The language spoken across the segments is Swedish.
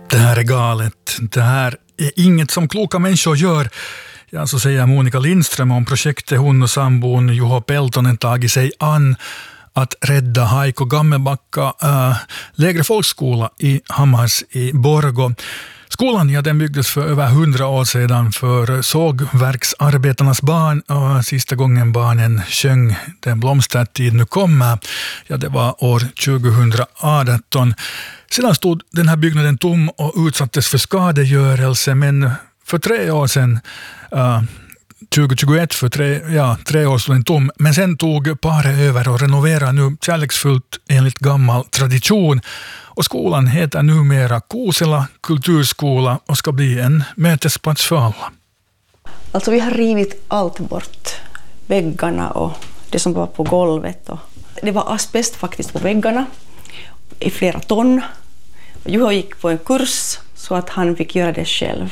Det här är galet. Det här är inget som kloka människor gör. Ja, så säger Monica Lindström om projektet hon och sambon Juho Peltonen tagit sig an att rädda Haiko Gammelbacka lägre folkskola i Hammars i Borgå. Skolan, ja, den byggdes för över 100 år sedan för sågverksarbetarnas barn. Och sista gången barnen sjöng Den blomstertid nu kommer, ja, det var år 2018. Sedan stod den här byggnaden tom och utsattes för skadegörelse, men för 3 år sedan, 2021, för 3 år stod den tom. Men sen tog paret över och renoverade nu kärleksfullt enligt gammal tradition. Och skolan heter numera Kuusela kulturskola och ska bli en mötesplats för alla. Alltså vi har rivit allt bort. Väggarna och det som var på golvet. Och det var asbest faktiskt på väggarna i flera ton. Juho gick på en kurs så att han fick göra det själv.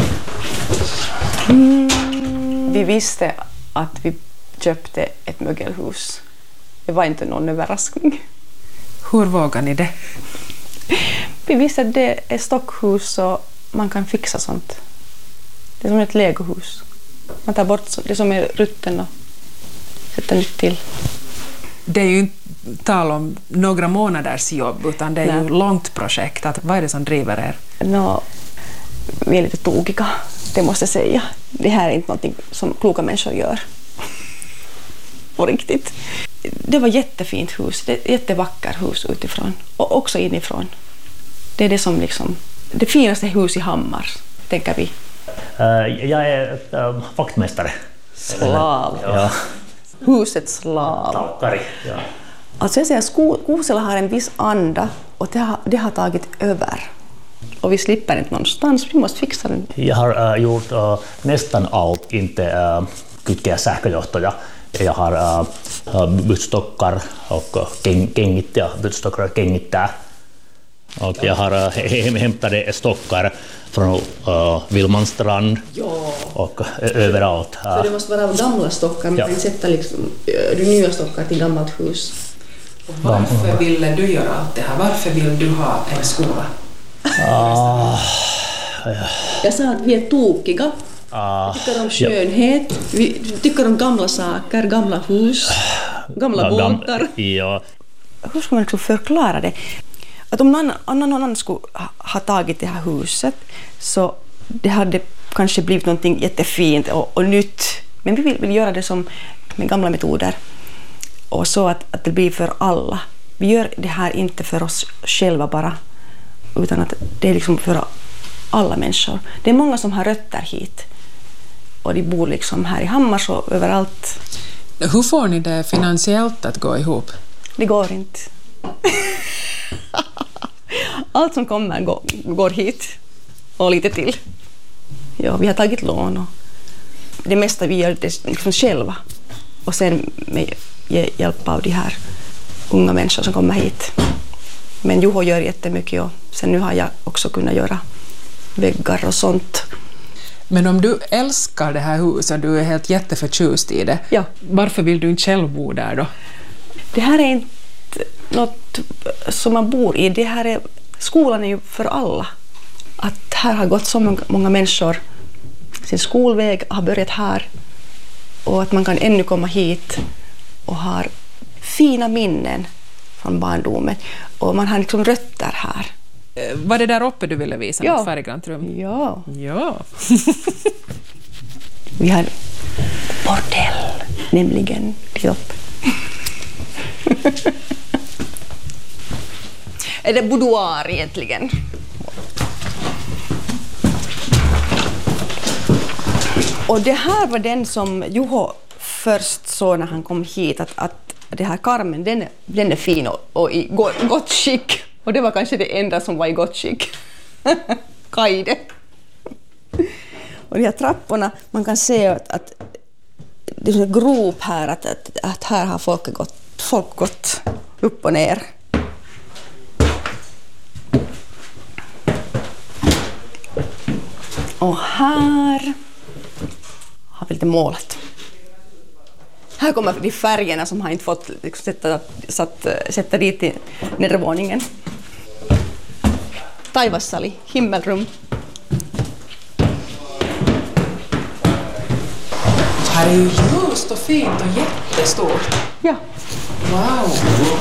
Vi visste att vi köpte ett mögelhus. Det var inte någon överraskning. Hur vågar ni det? Vi visste att det är stockhus och man kan fixa sånt. Det är som ett legohus. Man tar bort det som är rutten och sätter nytt till. Det är ju inte tal om några månaders jobb, utan det är ju ett långt projekt. Vad är det som driver er? Vi är lite tokiga, det måste jag säga. Det här är inte någonting som kloka människor gör. På riktigt. Det var jättefint hus. Det är ett jättevackert hus utifrån. Och också inifrån. Det är det som liksom... Det finaste hus i Hammar, tänker vi. Jag är vaktmästare. Slav. Ja. Husets slav. Talkari, ja. Alltså jag säger att Kuusela har en viss anda och det har tagit över. Och vi slipper inte någonstans, vi måste fixa den. Jag har gjort nästan allt, inte kytkeä sähköjohtoja. Jag har bytstockar och kengittää, bytstockar och kengittää. Och jag har hämtat stockar från Vilmanstrand och överallt. Så det måste vara gamla stockar, man kan inte sätta liksom, nya stockar till gammalt hus. Och varför ville du göra allt det här? Varför vill du ha en skola? Jag sa att vi är tokiga. Vi tycker om skönhet. Vi tycker om gamla saker, gamla hus, gamla båtar. Ja. Hur ska man förklara det? Att om någon annan skulle ha tagit det här huset så det hade kanske blivit någonting jättefint och nytt. Men vi vill göra det som med gamla metoder. Och så att det blir för alla. Vi gör det här inte för oss själva bara. Utan att det är liksom för alla människor. Det är många som har rötter hit. Och de bor liksom här i Hammars och överallt. Hur får ni det finansiellt att gå ihop? Det går inte. Allt som kommer går hit. Och lite till. Ja, vi har tagit lån. Och det mesta vi gör det liksom själva. Och sen med hjälp av de här unga människor som kommer hit. Men Juho gör jättemycket och sen nu har jag också kunnat göra väggar och sånt. Men om du älskar det här huset, du är helt jätteförtjust i det. Ja. Varför vill du inte själv bo där då? Det här är inte något som man bor i. Skolan är ju för alla. Att här har gått så många människor sin skolväg har börjat här. Och att man kan ännu komma hit och ha fina minnen från barndomen. Och man har liksom rötter här. Var det där uppe du ville visa? Något färggrant rum? Ja. Vi har bordell, nämligen till upp. Är det boudoir egentligen? Och det här var den som Juho först såg när han kom hit. Att det här karmen, den är fin och i gott skick. Och det var kanske det enda som var i gott skick. Kaide. Och de här trapporna, man kan se att det är en grop här. Att här har folk gått upp och ner. Och här har vi lite målat. Här kommer de färgerna som har inte fått liksom, sätta dit i nedervåningen. taivassali, himmelrum. Här är ju ljust och fint och jättestort. Ja. Wow!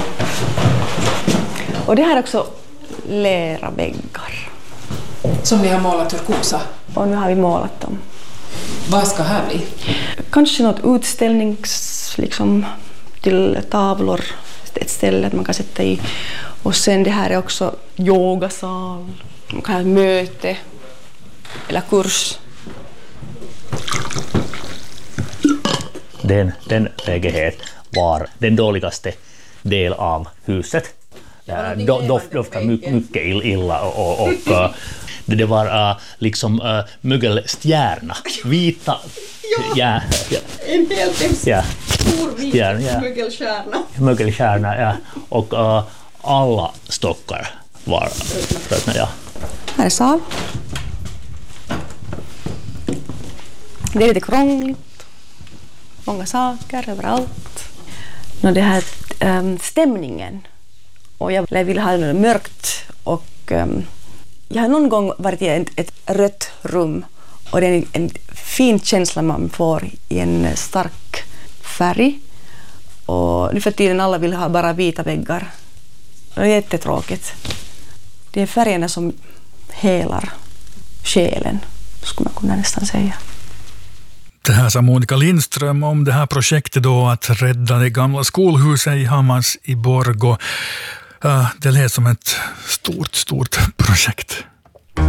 Och det här är också lera väggar. Som ni har målat turkosa. Och nu har vi målat dem. Vad ska här bli? Kanske något utställnings, liksom, till tavlor, ett ställe att man kan sätta i. Och sen det här är också yogasal, man kan ha ett möte eller kurs. Den lägenhet var den dåligaste del av huset. Doftade mycket illa och det var liksom mögelstjärna. Vita... Ja. En helt stor vit mögelstjärna, ja. Och alla stockar var rötna, ja. Här är sal. Det är lite krångligt. Många saker överallt. Det här stämningen. Och jag vill ha det mörkt. Och jag har någon gång varit i ett rött rum. Och det är en fin känsla man får i en stark färg. Och nu för tiden alla vill ha bara vita väggar. Det är jättetråkigt. Det är färgerna som helar själen, skulle man kunna nästan säga. Det här sa Monica Lindström om det här projektet då att rädda det gamla skolhuset i Hammars i Borgå. Det lät som ett stort projekt.